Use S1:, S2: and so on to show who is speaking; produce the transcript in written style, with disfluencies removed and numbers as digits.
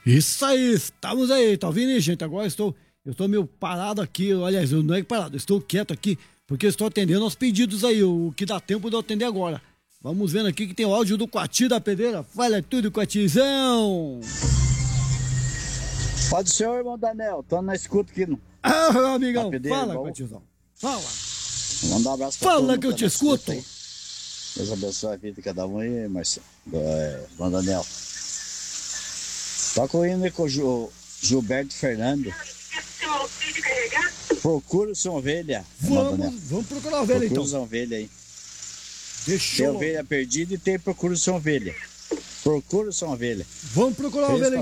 S1: Isso aí, estamos aí, tá ouvindo aí, gente? Agora eu estou meio parado aqui, aliás, eu não é parado, eu estou quieto aqui, porque eu estou atendendo aos pedidos aí, o que dá tempo de eu atender agora. Vamos vendo aqui que tem o áudio do Quati da Pedreira. Fala tudo, Quatizão!
S2: Pode ser, irmão Daniel, tô na escuta aqui.
S1: Ah, amigão,
S2: Pedreira,
S1: fala,
S2: irmão.
S1: Quatizão. Fala.
S2: Manda um abraço pra todo
S1: Fala
S2: mundo
S1: que eu
S2: tá
S1: te
S2: na escuta
S1: escuto.
S2: aí. Deus abençoe a vida de cada um aí, Marcelo. Irmão Daniel. Toca o hino aí com o Gilberto Fernando. Procura sua ovelha, irmão Daniel.
S1: Vamos procurar a ovelha
S2: Procura
S1: então.
S2: sua ovelha aí.
S1: Deixa
S2: Tem
S1: eu...
S2: ovelha perdida e tem procura sua ovelha. Procura sua ovelha.
S1: Vamos procurar a ovelha